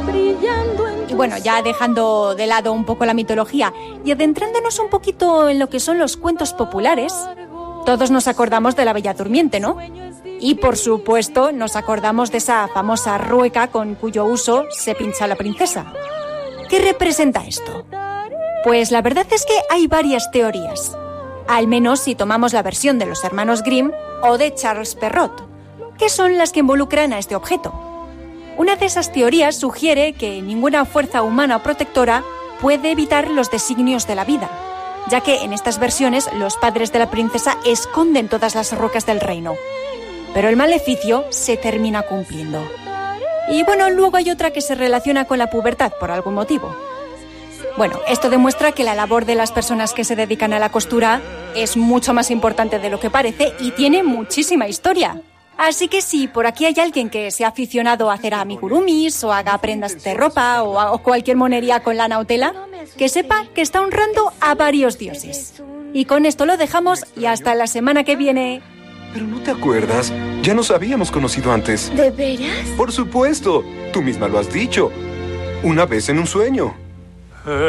Y bueno, ya dejando de lado un poco la mitología y adentrándonos un poquito en lo que son los cuentos populares, todos nos acordamos de la Bella Durmiente, ¿no? Y por supuesto nos acordamos de esa famosa rueca con cuyo uso se pincha a la princesa. ¿Qué representa esto? Pues la verdad es que hay varias teorías, al menos si tomamos la versión de los hermanos Grimm o de Charles Perrault, que son las que involucran a este objeto. Una de esas teorías sugiere que ninguna fuerza humana protectora puede evitar los designios de la vida, ya que en estas versiones los padres de la princesa esconden todas las rocas del reino. Pero el maleficio se termina cumpliendo. Y bueno, luego hay otra que se relaciona con la pubertad por algún motivo. Bueno, esto demuestra que la labor de las personas que se dedican a la costura es mucho más importante de lo que parece y tiene muchísima historia. Así que si por aquí hay alguien que sea aficionado a hacer amigurumis o haga prendas de ropa o cualquier monería con lana o tela, que sepa que está honrando a varios dioses. Y con esto lo dejamos y hasta la semana que viene. ¿Pero no te acuerdas? Ya nos habíamos conocido antes. ¿De veras? Por supuesto. Tú misma lo has dicho. Una vez en un sueño.